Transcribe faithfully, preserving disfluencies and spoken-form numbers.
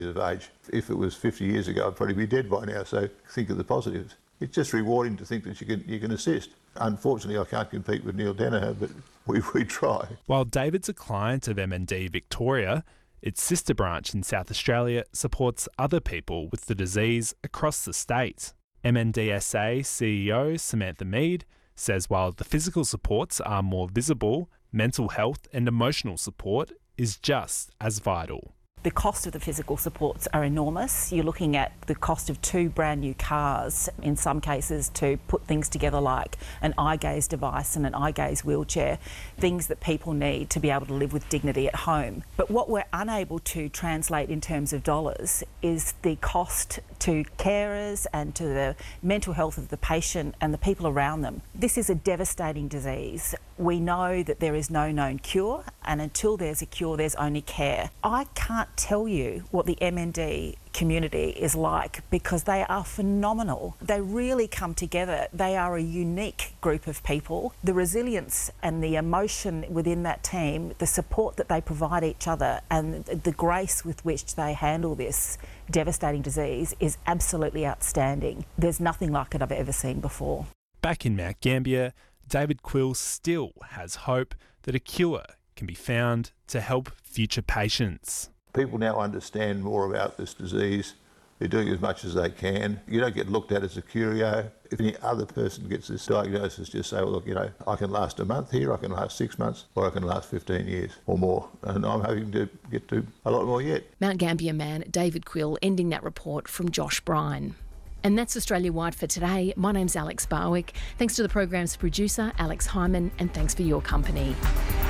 of age. If it was fifty years ago, I'd probably be dead by now, so think of the positives. It's just rewarding to think that you can you can assist. Unfortunately, I can't compete with Neil Danaher, but we, we try. While David's a client of M and D Victoria, its sister branch in South Australia supports other people with the disease across the state. M N D S A C E O Samantha Mead says while the physical supports are more visible, mental health and emotional support is just as vital. The cost of the physical supports are enormous. You're looking at the cost of two brand new cars, in some cases, to put things together like an eye gaze device and an eye gaze wheelchair, things that people need to be able to live with dignity at home. But what we're unable to translate in terms of dollars is the cost to carers and to the mental health of the patient and the people around them. This is a devastating disease. We know that there is no known cure, and until there's a cure, there's only care. I can't tell you what the M N D community is like because they are phenomenal. They really come together. They are a unique group of people. The resilience and the emotion within that team, the support that they provide each other and the grace with which they handle this devastating disease is absolutely outstanding. There's nothing like it I've ever seen before. Back in Mount Gambier, David Quill still has hope that a cure can be found to help future patients. People now understand more about this disease. They're doing as much as they can. You don't get looked at as a curio. If any other person gets this diagnosis, just say, well, look, you know, I can last a month here, I can last six months, or I can last fifteen years or more. And I'm hoping to get to a lot more yet. Mount Gambier man David Quill ending that report from Josh Brine. And that's Australia-wide for today. My name's Alex Barwick. Thanks to the program's producer, Alex Hyman, and thanks for your company.